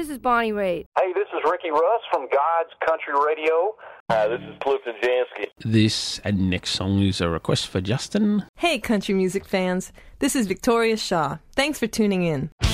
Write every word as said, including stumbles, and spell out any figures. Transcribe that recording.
this is Bonnie Raitt. Hey, this is Ricky Russ from God's Country Radio. Hi, this is Clifton Jansky. This and next song is a request for Justin. Hey, country music fans. This is Victoria Shaw. Thanks for tuning in.